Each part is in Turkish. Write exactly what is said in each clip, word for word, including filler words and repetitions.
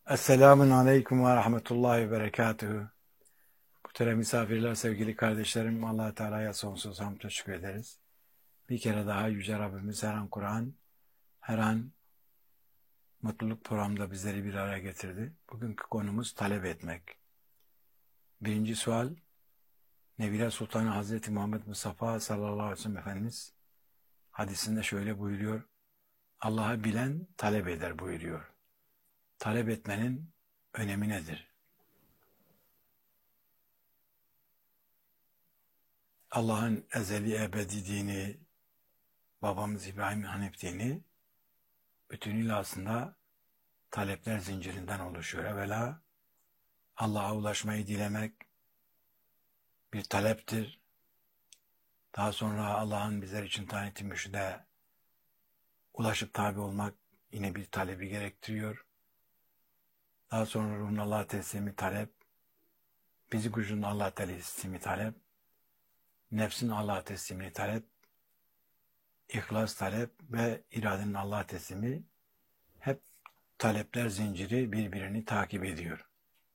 Esselamun Aleyküm ve Rahmetullahi ve Berekatuhu. Muhterem misafirler, sevgili kardeşlerim, Allah Teala'ya sonsuz hamd teşekkür ederiz. Bir kere daha Yüce Rabbimiz her an Kur'an, her an mutluluk programında bizleri bir araya getirdi. Bugünkü konumuz talep etmek. Birinci sual, Nebiler Sultanı Hazreti Muhammed Mustafa sallallahu aleyhi ve sellem Efendimiz hadisinde şöyle buyuruyor: Allah'ı bilen talep eder buyuruyor. Talep etmenin önemi nedir? Allah'ın ezeli ebedi dini, babamız İbrahim Hanif dini bütünüyle aslında talepler zincirinden oluşuyor. Evvela Allah'a ulaşmayı dilemek bir taleptir. Daha sonra Allah'ın bizler için tayin ettiği mürşide ulaşıp tabi olmak yine bir talebi gerektiriyor. Daha sonra ruhun Allah'a teslimi talep, bizi gücünün Allah'a teslimi talep, nefsin Allah'a teslimini talep, ihlas talep ve iradenin Allah'a teslimi, hep talepler zinciri birbirini takip ediyor.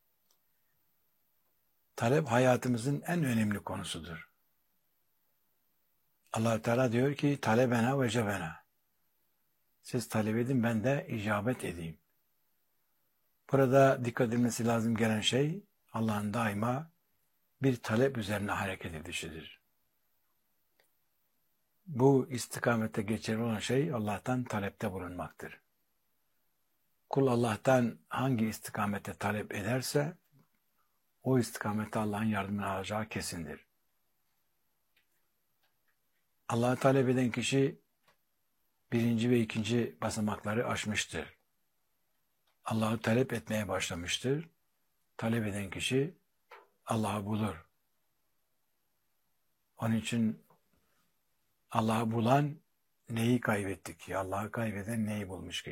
Talep hayatımızın en önemli konusudur. Allah Teala diyor ki talebena ve cebena. Siz talep edin, ben de icabet edeyim. Burada dikkat edilmesi lazım gelen şey Allah'ın daima bir talep üzerine hareket edişidir. Bu istikamette geçerli olan şey Allah'tan talepte bulunmaktır. Kul Allah'tan hangi istikamette talep ederse o istikamette Allah'ın yardımını alacağı kesindir. Allah'ı talep eden kişi birinci ve ikinci basamakları aşmıştır. Allah'ı talep etmeye başlamıştır. Talep eden kişi Allah'ı bulur. Onun için Allah'ı bulan neyi kaybetti ki? Allah'ı kaybeden neyi bulmuş ki?